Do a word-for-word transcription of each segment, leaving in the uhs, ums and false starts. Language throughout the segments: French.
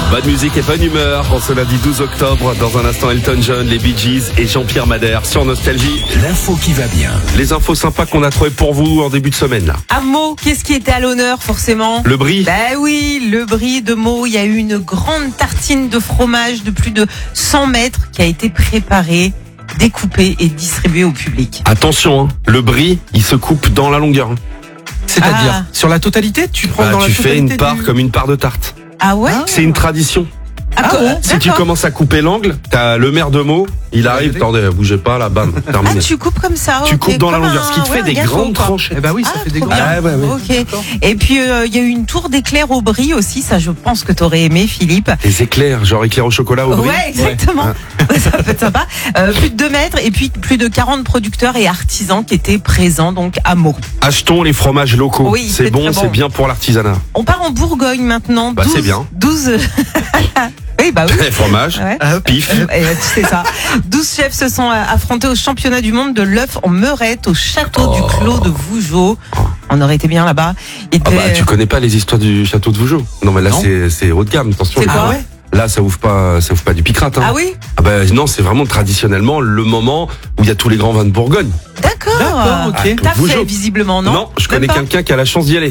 Bonne musique et bonne humeur en ce lundi douze octobre. Dans un instant, Elton John, les Bee Gees et Jean-Pierre Madère sur Nostalgie. L'info qui va bien. Les infos sympas qu'on a trouvées pour vous en début de semaine là. À Meaux, qu'est-ce qui était à l'honneur forcément? Le brie. Ben oui, le brie de Meaux. Il y a eu une grande tartine de fromage de plus de cent mètres qui a été préparée, découpée et distribuée au public. Attention, hein, le brie, il se coupe dans la longueur. C'est-à-dire, Ah. sur la totalité, tu prends Bah, dans tu la fais totalité une part du... comme une part de tarte. Ah ouais? C'est une tradition. Ah, Ah bon? Si tu d'accord. commences à couper l'angle, t'as le maire de Meaux, il arrive, allez. attendez, bougez pas là, bam, Ah, terminé. tu coupes comme ça. Tu ok, coupes dans la comme longueur, ce qui te un- fait ouais, des un gâteau, grandes quoi. tranches. Eh ben oui, ça Ah, fait des trop grands. bien. Ah, ouais, ouais. Ok. Et puis euh, il y a eu une tour d'éclair au brie aussi, ça je pense que t'aurais aimé, Philippe. Des éclairs, genre éclairs au chocolat au brie. Ouais, exactement. Ça peut être sympa. Euh, plus de deux mètres et puis plus de quarante producteurs et artisans qui étaient présents donc à Meaux. Achetons les fromages locaux. Oui, c'est c'est bon, très bon. c'est bien pour l'artisanat. On part en Bourgogne maintenant. Bah, c'est bien. douze Oui, bah oui. Les fromages, Ouais. pif. Et, euh, c'est ça. douze chefs se sont euh, affrontés au championnat du monde de l'œuf en Meurette au château du Clos de Vougeot. On aurait été bien là-bas. Il Ah bah, devait- tu connais pas les histoires du château de Vougeot. Non, mais là, Non. c'est, c'est haut de gamme, attention. C'est quoi Ah ouais Là, ça ouvre pas, ça ouvre pas du picrate, hein. Ah oui? Ah bah, non, c'est vraiment traditionnellement le moment où il y a tous les grands vins de Bourgogne. D'accord. D'accord, ok. T'as Vougeot. fait visiblement, non? je Même connais pas. quelqu'un qui a la chance d'y aller.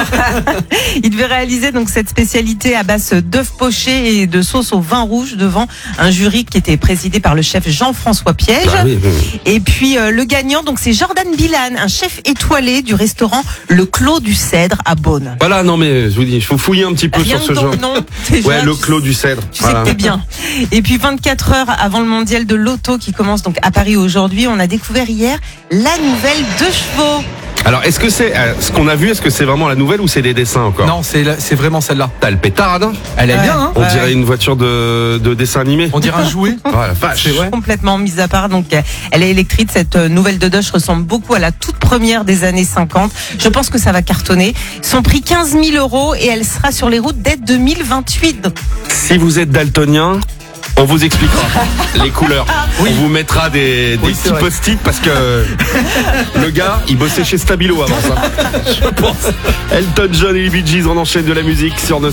Il devait réaliser donc cette spécialité à base d'œufs pochés et de sauce au vin rouge devant un jury qui était présidé par le chef Jean-François Piège. Ah oui, oui, oui. Et puis euh, le gagnant, donc c'est Jordan Bilan, un chef étoilé du restaurant Le Clos du Cèdre à Beaune. Voilà, non, mais je vous dis, il faut fouiller un petit peu Rien sur que ce ton genre. nom, déjà, Ouais, le tu- clos du Cèdre. Tu sais Voilà. que t'es bien. Et puis vingt-quatre heures avant le mondial de l'auto qui commence donc à Paris aujourd'hui, on a découvert hier la nouvelle deux chevaux. Alors, est-ce que c'est, euh, ce qu'on a vu, est-ce que c'est vraiment la nouvelle ou c'est des dessins encore? Non, c'est la- c'est vraiment celle-là. T'as le pétard, hein. Elle est Ouais. bien, hein? On Ouais. dirait une voiture de, de dessin animé. On dirait un jouet. Oh la vache. C'est vrai. Complètement mise à part, donc euh, elle est électrique. Cette euh, nouvelle Dodoche ressemble beaucoup à la toute première des années cinquante. Je pense que ça va cartonner. Son prix quinze mille euros et elle sera sur les routes dès deux mille vingt-huit. Donc, Si vous êtes daltonien, on vous expliquera les couleurs. On vous mettra des, des Oui, c'est petits vrai. post-it parce que le gars, il bossait chez Stabilo avant ça. Je pense. Elton John et les Bee Gees, on enchaîne de la musique sur nos